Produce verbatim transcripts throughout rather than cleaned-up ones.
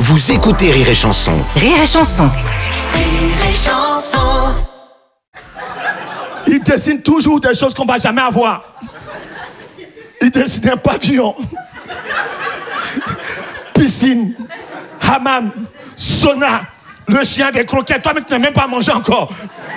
Vous écoutez Rire et Chanson. Rire et Chanson. Rire et Chanson. Il dessine toujours des choses qu'on ne va jamais avoir. Il dessine un pavillon, piscine, hammam, sauna, le chien des croquettes. Toi, mais tu n'as même pas mangé encore.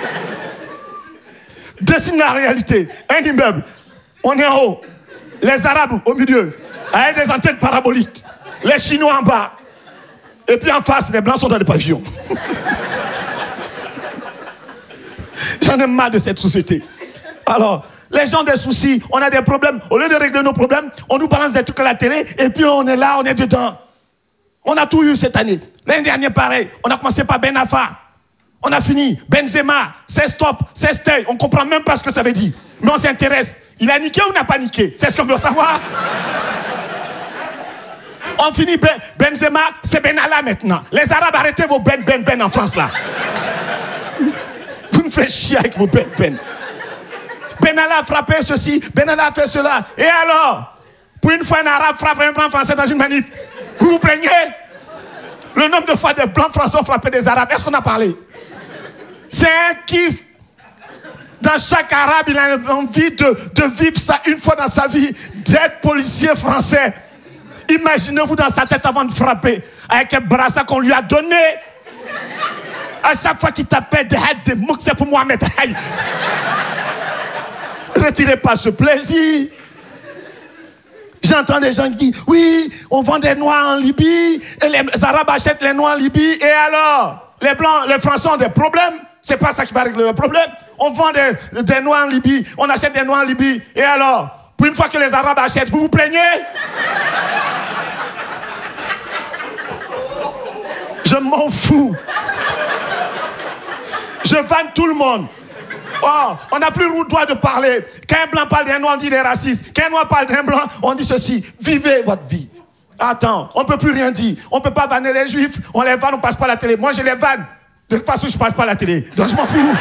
Dessine la réalité. Un immeuble, on est en haut. Les Arabes au milieu, avec des antennes paraboliques. Les Chinois en bas. Et puis en face, les Blancs sont dans les pavillons. J'en ai marre de cette société. Alors, les gens des soucis, on a des problèmes. Au lieu de régler nos problèmes, on nous balance des trucs à la télé et puis on est là, on est dedans. On a tout eu cette année. L'année dernière, pareil. On a commencé par Ben Arfa. On a fini. Benzema, c'est stop, c'est stay. On ne comprend même pas ce que ça veut dire. Mais on s'intéresse. Il a niqué ou n'a pas niqué? C'est ce qu'on veut savoir. On finit ben, Benzema, c'est Benalla maintenant. Les Arabes, arrêtez vos Ben Ben Ben en France là. Vous me faites chier avec vos Ben Ben. Benalla a frappé ceci, Benalla a fait cela. Et alors, pour une fois un Arabe frappe un blanc français dans une manif, vous vous plaignez? Le nombre de fois des blancs français ont frappé des Arabes, est-ce qu'on a parlé? C'est un kiff. Dans chaque Arabe, il a envie de, de vivre ça une fois dans sa vie, d'être policier français. Imaginez-vous dans sa tête avant de frapper, avec un brassard qu'on lui a donné. À chaque fois qu'il tapait des hads, des mots, c'est pour Mohamed. Aïe. Retirez pas ce plaisir. J'entends des gens qui disent, oui, on vend des noix en Libye, et les Arabes achètent les noix en Libye, et alors, les Blancs, les Français ont des problèmes. C'est pas ça qui va régler le problème. On vend des, des noix en Libye, on achète des noix en Libye, et alors, pour une fois que les Arabes achètent, vous vous plaignez? Je m'en fous. Je vanne tout le monde. Oh, on n'a plus le droit de parler. Quand un blanc parle d'un noir, on dit des racistes. Quand un noir parle d'un blanc, on dit ceci. Vivez votre vie. Attends, on ne peut plus rien dire. On ne peut pas vanner les juifs. On les vanne, on ne passe pas à la télé. Moi, je les vanne. De toute façon, je ne passe pas à la télé. Donc, je m'en fous.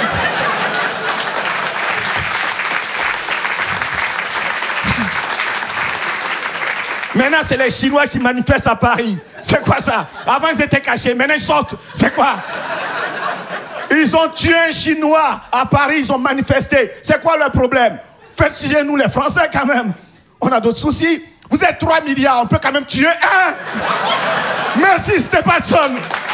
Maintenant, c'est les Chinois qui manifestent à Paris. C'est quoi ça? Avant, ils étaient cachés. Maintenant, ils sortent. C'est quoi? Ils ont tué un Chinois à Paris. Ils ont manifesté. C'est quoi le problème? Faites chier nous, les Français, quand même. On a d'autres soucis. Vous êtes trois milliards. On peut quand même tuer un. Merci, Stéphane.